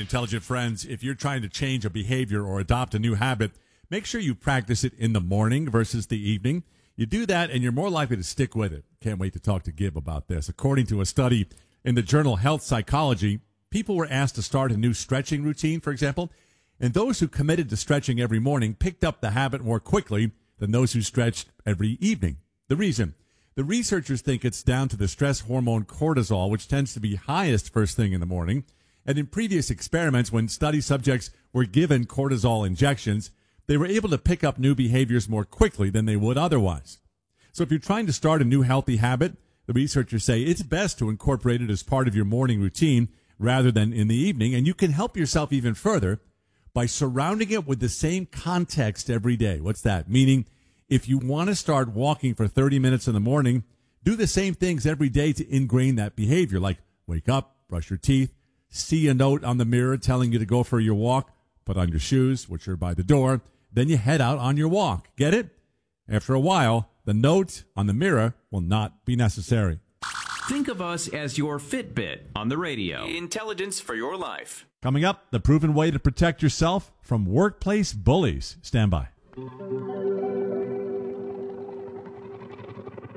intelligent friends, if you're trying to change a behavior or adopt a new habit, make sure you practice it in the morning versus the evening. You do that, and you're more likely to stick with it. Can't wait to talk to Gib about this. According to a study in the journal Health Psychology, people were asked to start a new stretching routine, for example, and those who committed to stretching every morning picked up the habit more quickly than those who stretched every evening. The reason? The researchers think it's down to the stress hormone cortisol, which tends to be highest first thing in the morning. And in previous experiments, when study subjects were given cortisol injections, they were able to pick up new behaviors more quickly than they would otherwise. So if you're trying to start a new healthy habit, the researchers say it's best to incorporate it as part of your morning routine rather than in the evening. And you can help yourself even further by surrounding it with the same context every day. What's that? Meaning, if you want to start walking for 30 minutes in the morning, do the same things every day to ingrain that behavior, like wake up, brush your teeth, see a note on the mirror telling you to go for your walk, put on your shoes, which are by the door, then you head out on your walk. Get it? After a while, the note on the mirror will not be necessary. Think of us as your Fitbit on the radio. Intelligence for your life. Coming up, the proven way to protect yourself from workplace bullies. Stand by.